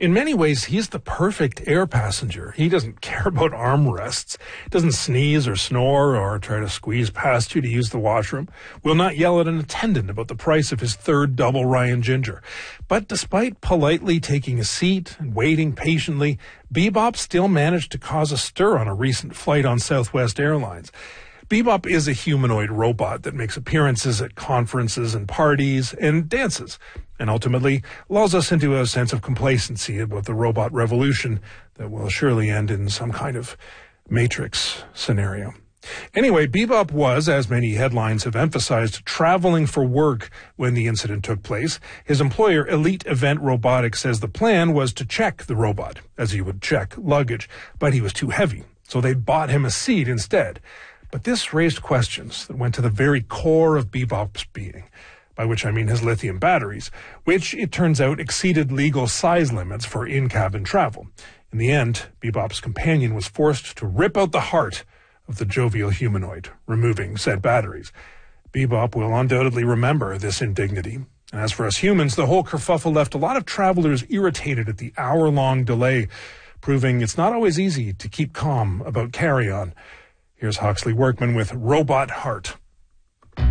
In many ways, he's the perfect air passenger. He doesn't care about armrests, doesn't sneeze or snore or try to squeeze past you to use the washroom, will not yell at an attendant about the price of his third double Ryan Ginger. But despite politely taking a seat and waiting patiently, Bebop still managed to cause a stir on a recent flight on Southwest Airlines. Bebop is a humanoid robot that makes appearances at conferences and parties and dances, and ultimately lulls us into a sense of complacency about the robot revolution that will surely end in some kind of Matrix scenario. Anyway, Bebop was, as many headlines have emphasized, traveling for work when the incident took place. His employer, Elite Event Robotics, says the plan was to check the robot, as he would check luggage, but he was too heavy, so they bought him a seat instead. But this raised questions that went to the very core of Bebop's being, by which I mean his lithium batteries, which, it turns out, exceeded legal size limits for in-cabin travel. In the end, Bebop's companion was forced to rip out the heart of the jovial humanoid, removing said batteries. Bebop will undoubtedly remember this indignity. And as for us humans, the whole kerfuffle left a lot of travelers irritated at the hour-long delay, proving it's not always easy to keep calm about carry-on. Here's Hawksley Workman with Robot Heart.